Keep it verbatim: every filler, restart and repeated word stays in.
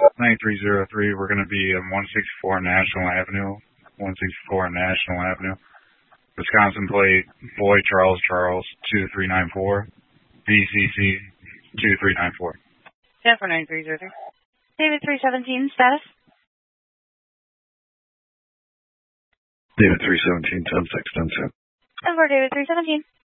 nine three zero three, we're going to be on one sixty-four National Avenue. one sixty-four National Avenue. Wisconsin plate, Boy Charles Charles, two three nine four. V C C, two three nine four. Jennifer nine three zero three. David three seventeen, status? David three seventeen, ten six, ten seven. And for David three seventeen.